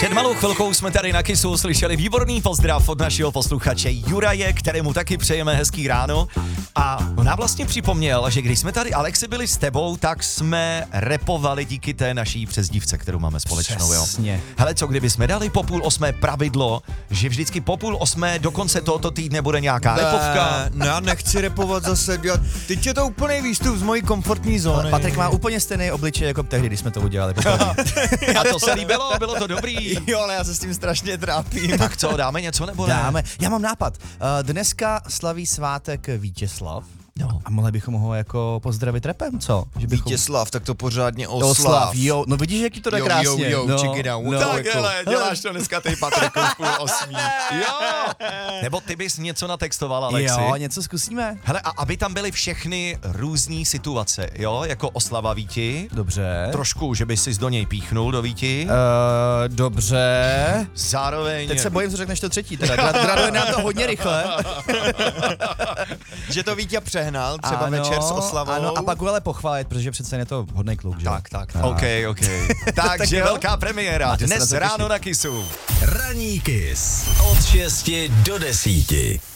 Před malou chvilkou jsme tady na Kissu slyšeli výborný pozdrav od našeho posluchače Juraje, kterému taky přejeme hezký ráno. A on nám vlastně připomněl, že když jsme tady, Alexi, byli s tebou, tak jsme repovali díky té naší přezdívce, kterou máme společnou. Přesně. Jo. Hele, co kdyby jsme dali po 7:30 pravidlo, že vždycky po 7:30 do konce tohoto týdne bude nějaká repovka? No já nechci repovat zase, teď je to úplný výstup z mojí komfortní zóny. Patrik má úplně stejný obličej jako tehdy, když jsme to udělali poprvé. A to se líbilo? Bylo to dobrý? Jo, ale já se s tím strašně trápím. Tak co, dáme něco nebo ne? Dáme. Já mám nápad. Dneska slaví svátek Vítězslav. No. A mohli bychom ho jako pozdravit rapem, co? Že bychom... Vítězslav, tak to pořádně Oslav, jo. No vidíš, jak ti to jde krásně. check it out. Tak hele, děláš to dneska ty, Patriku, v 7:30. Jo! Nebo ty bys něco natextoval, Alexi? Jo, něco zkusíme. Hele, a aby tam byly všechny různý situace, jo? Jako oslava Víti. Dobře. Trošku, že bys si do něj píchnul, do Víti. Dobře. Zároveň... Teď se bojím, co řekneš to třetí, teda. Graduje nám to hodně rychle. Že to Vítě přehnal, třeba večer s oslavou. Ano, a pak ho ale pochválit, protože přece je to hodnej kluk, že? Tak. OK. Takže velká premiéra. Máte se na Dnes co ráno těšit. na Kissu. Ranní Kiss od 6 do 10.